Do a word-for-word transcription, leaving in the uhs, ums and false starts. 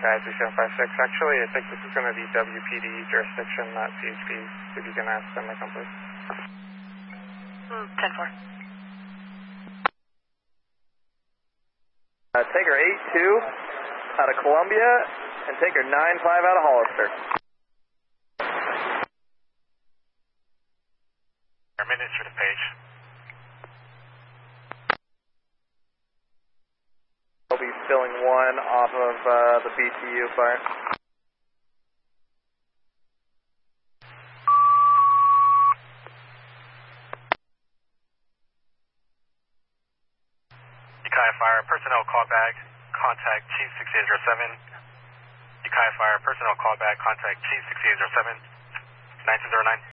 Guys, three seven five six. Actually, I think this is going to be W P D jurisdiction, not C H P. If you can ask them to come, please. Mm, ten four. Uh, Taker eight two out of Columbia, and Taker nine five out of Hollister. Administrative page. I'll be filling one off of uh, the B T U fire. Ukiah Fire, personnel callback, contact Chief six eight zero seven. Ukiah Fire, personnel callback, contact Chief six eight zero seven, nineteen zero nine.